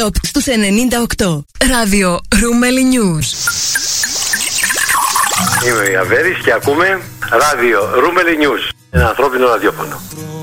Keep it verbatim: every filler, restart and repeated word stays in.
Non-stop στους ενενήντα οκτώ. Ράδιο Ρούμελι News. Είμαι η Αβέρης και ακούμε Ράδιο Ρούμελι News. Ένα ανθρώπινο ραδιόφωνο.